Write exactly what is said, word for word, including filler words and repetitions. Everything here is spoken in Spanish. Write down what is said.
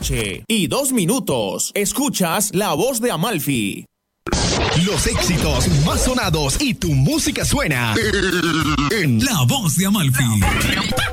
noche y dos minutos. Escuchas La Voz de Amalfi. Los éxitos más sonados y tu música suena en La Voz de Amalfi.